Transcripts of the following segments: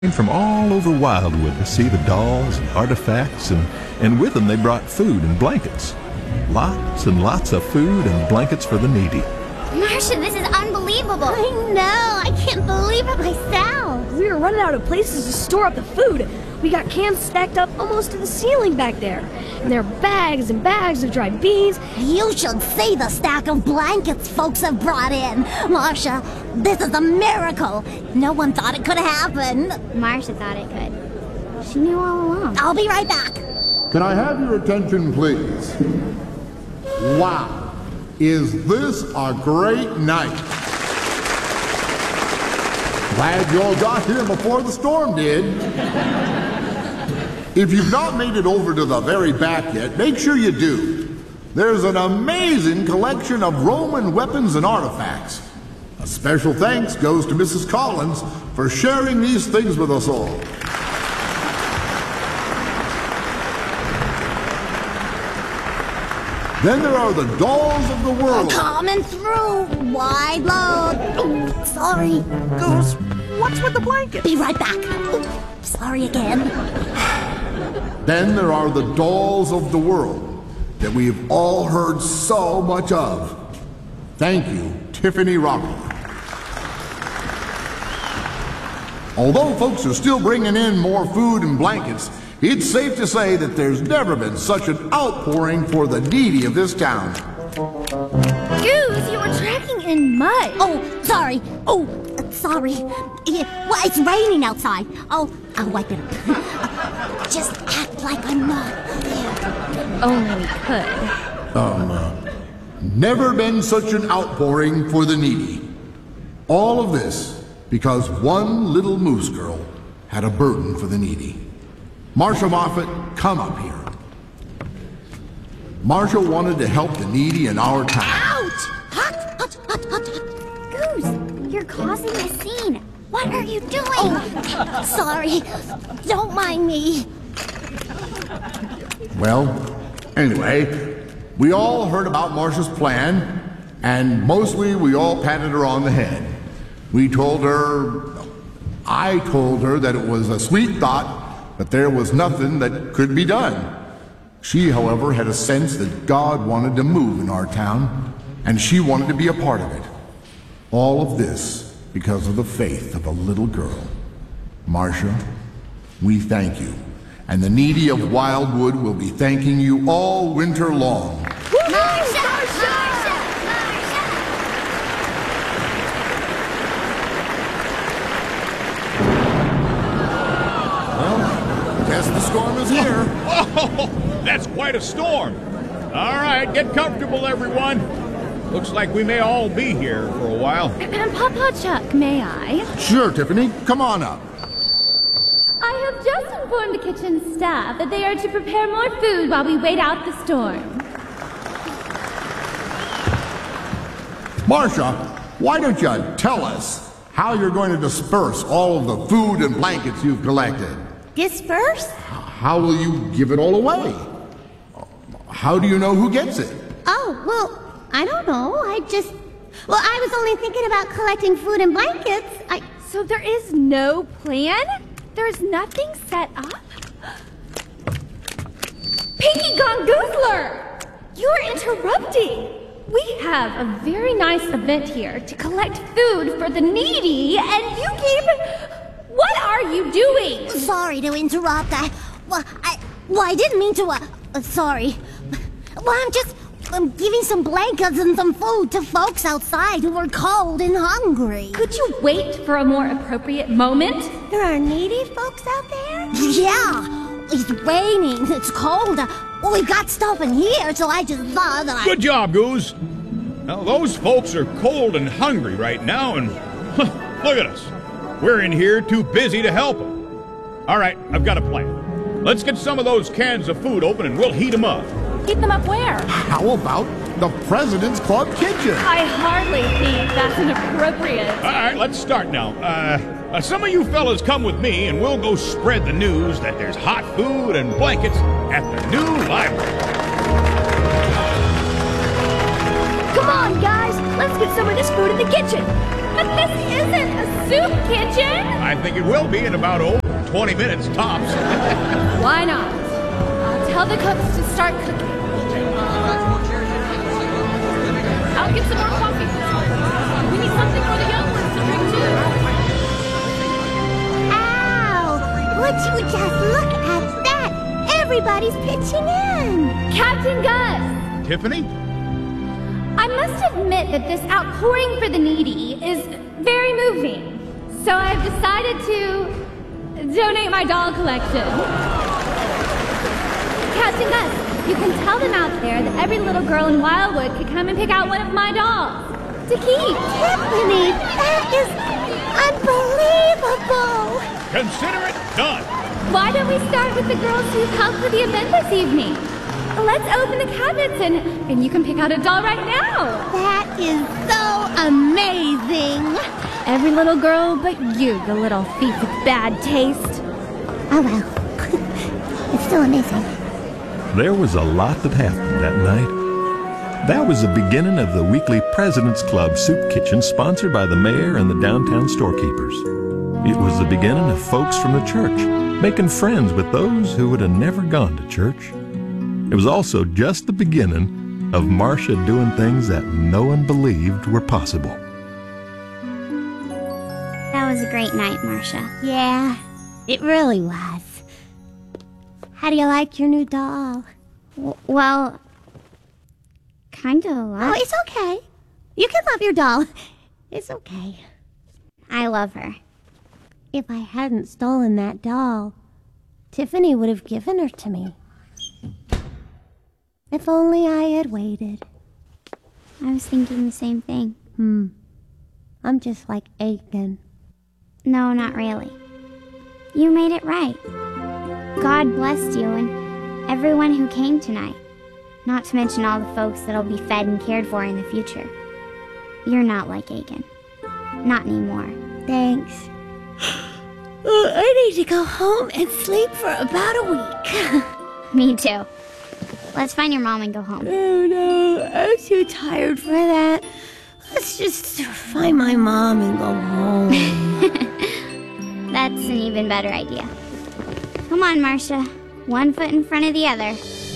From all over Wildwood to see the dolls and artifacts, and with them they brought food and blankets. Lots and lots of food and blankets for the needy. Marcia, this is unbelievable. I know. I can't believe it myself. We were running out of places to store up the food. We got cans stacked up almost to the ceiling back there. And there are bags and bags of dried beans. You should see the stack of blankets folks have brought in. Marcia, this is a miracle. No one thought it could happen. Marcia thought it could. She knew all along. I'll be right back. Can I have your attention, please? Wow. Is this a great night? Glad you all got here before the storm did. If you've not made it over to the very back yet, make sure you do. There's an amazing collection of Roman weapons and artifacts. A special thanks goes to Mrs. Collins for sharing these things with us all. Then there are the dolls of the world. Coming through. Wide load. Oh, sorry. Goose, what's with the blanket? Be right back. Oh, sorry again. Then there are the dolls of the world that we've all heard so much of. Thank you, Tiffany Rockwell. Although folks are still bringing in more food and blankets, it's safe to say that there's never been such an outpouring for the needy of this town. Goose, you were tracking in mud. Oh, sorry. Oh, sorry. Well, it's raining outside. Oh, I'll wipe it up. Just act like I'm not there. Only we could. Never been such an outpouring for the needy. All of this because one little moose girl had a burden for the needy. Marcia Moffett, come up here. Marcia wanted to help the needy in our town. Ouch! Hot. Goose, you're causing a scene. What are you doing? Oh, sorry. Don't mind me. Well, anyway, we all heard about Marcia's plan, and mostly we all patted her on the head. I told her that it was a sweet thought, but there was nothing that could be done. She, however, had a sense that God wanted to move in our town, and she wanted to be a part of it. All of this because of the faith of a little girl. Marcia, we thank you, and the needy of Wildwood will be thanking you all winter long. Marcia! Guess the storm is here. Oh, that's quite a storm. All right, get comfortable, everyone. Looks like we may all be here for a while. Papa Chuck, may I? Sure, Tiffany. Come on up. I have just informed the kitchen staff that they are to prepare more food while we wait out the storm. Marcia, why don't you tell us how you're going to disperse all of the food and blankets you've collected? Disperse? How will you give it all away? How do you know who gets it? Oh, well, I don't know. I was only thinking about collecting food and blankets. So there is no plan? There's nothing set up? Pinky Gong Goozler! You're interrupting! We have a very nice event here to collect food for the needy, and you keep... What are you doing? Sorry to interrupt. I didn't mean to, sorry. Well, I'm giving some blankets and some food to folks outside who are cold and hungry. Could you wait for a more appropriate moment? There are needy folks out there? Yeah. It's raining. It's cold. Well, we've got stuff in here, so I just thought that Good job, Goose. Now, those folks are cold and hungry right now, and look at us. We're in here too busy to help them. All right, I've got a plan. Let's get some of those cans of food open, and we'll heat them up. Heat them up where? How about the President's Club kitchen? I hardly think that's inappropriate. All right, let's start now. Some of you fellas come with me, and we'll go spread the news that there's hot food and blankets at the new library. Come on, guys! Let's get some of this food in the kitchen! But this isn't a soup kitchen! I think it will be in about 20 minutes tops. Why not? I'll tell the cooks to start cooking. I'll get some more coffee. We need something for the young ones to drink too. Ow! Would you just look at that? Everybody's pitching in. Captain Gus! Tiffany? I must admit that this outpouring for the needy is very moving. So I've decided to donate my doll collection. Captain Gus, you can tell them out there that every little girl in Wildwood could come and pick out one of my dolls to keep. Tiffany, that is unbelievable. Consider it done. Why don't we start with the girls who've helped with the event this evening? Let's open the cabinets and you can pick out a doll right now. That is so amazing. Every little girl but you, the little thief with bad taste. Oh well, it's still amazing. There was a lot that happened that night. That was the beginning of the weekly President's Club Soup Kitchen sponsored by the mayor and the downtown storekeepers. It was the beginning of folks from the church making friends with those who would have never gone to church. It was also just the beginning of Marcia doing things that no one believed were possible. That was a great night, Marcia. Yeah, it really was. How do you like your new doll? Well, kind of a lot. Oh, it's okay. You can love your doll. It's okay. I love her. If I hadn't stolen that doll, Tiffany would have given her to me. If only I had waited. I was thinking the same thing. I'm just like Aiken. No, not really. You made it right. God blessed you and everyone who came tonight. Not to mention all the folks that'll be fed and cared for in the future. You're not like Aiken. Not anymore. Thanks. I need to go home and sleep for about a week. Me too. Let's find your mom and go home. Oh no, I'm too tired for that. Let's just find my mom and go home. That's an even better idea. Come on, Marcia. One foot in front of the other.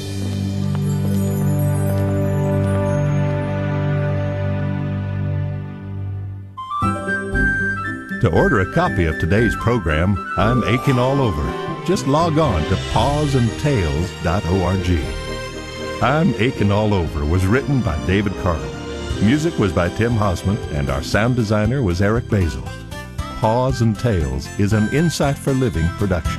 To order a copy of today's program, I'm Aching All Over. Just log on to pawsandtails.org. I'm Aching All Over was written by David Carl. Music was by Tim Hosman, and our sound designer was Eric Basil. Paws and Tales is an Insight for Living production.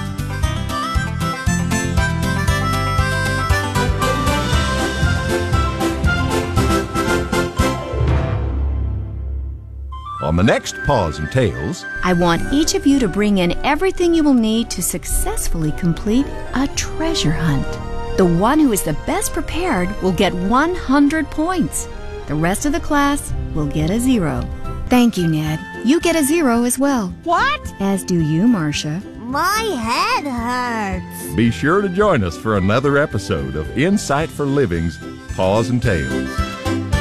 On the next Paws and Tales, I want each of you to bring in everything you will need to successfully complete a treasure hunt. The one who is the best prepared will get 100 points. The rest of the class will get a 0. Thank you, Ned. You get a 0 as well. What? As do you, Marcia. My head hurts. be sure to join us for another episode of Insight for Living's Paws and Tales.